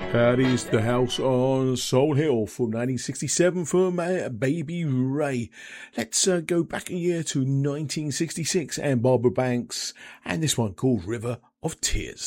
That is The House on Soul Hill from 1967 from Baby Ray. Let's go back a year to 1966 and Barbara Banks and this one called River of Tears.